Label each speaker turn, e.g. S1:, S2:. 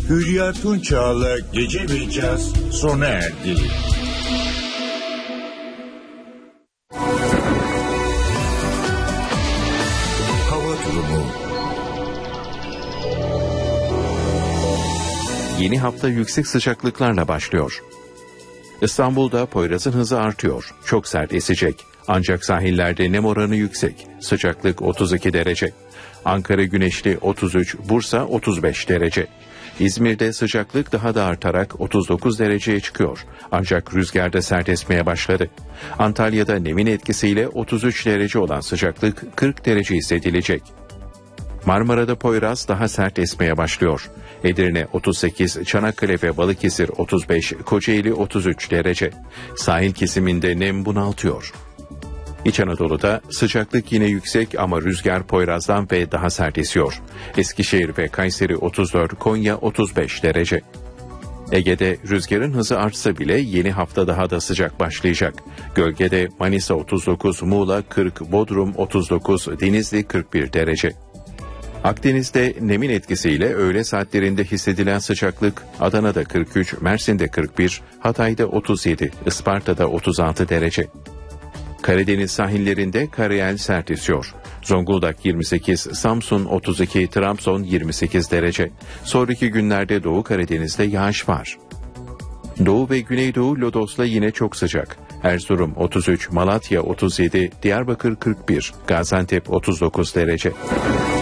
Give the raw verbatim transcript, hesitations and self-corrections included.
S1: Hülya Tunçağ'la Gece ve Caz sona erdi. Hava durumu.
S2: Yeni hafta yüksek sıcaklıklarla başlıyor. İstanbul'da Poyraz'ın hızı artıyor. Çok sert esecek. Ancak sahillerde nem oranı yüksek. Sıcaklık otuz iki derece. Ankara güneşli otuz üç, Bursa otuz beş derece. İzmir'de sıcaklık daha da artarak otuz dokuz dereceye çıkıyor. Ancak rüzgarda sert esmeye başladı. Antalya'da nemin etkisiyle otuz üç derece olan sıcaklık kırk derece hissedilecek. Marmara'da Poyraz daha sert esmeye başlıyor. Edirne otuz sekiz, Çanakkale ve Balıkesir otuz beş, Kocaeli otuz üç derece. Sahil kesiminde nem bunaltıyor. İç Anadolu'da sıcaklık yine yüksek ama rüzgar Poyraz'dan ve daha sert esiyor. Eskişehir ve Kayseri otuz dört, Konya otuz beş derece. Ege'de rüzgarın hızı artsa bile yeni hafta daha da sıcak başlayacak. Gölgede Manisa otuz dokuz, Muğla kırk, Bodrum otuz dokuz, Denizli kırk bir derece. Akdeniz'de nemin etkisiyle öğle saatlerinde hissedilen sıcaklık Adana'da kırk üç, Mersin'de kırk bir, Hatay'da otuz yedi, Isparta'da otuz altı derece. Karadeniz sahillerinde karayel sert esiyor. Zonguldak yirmi sekiz, Samsun otuz iki, Trabzon yirmi sekiz derece. Sonraki günlerde Doğu Karadeniz'de yağış var. Doğu ve Güneydoğu Lodos'la yine çok sıcak. Erzurum otuz üç, Malatya otuz yedi, Diyarbakır kırk bir, Gaziantep otuz dokuz derece.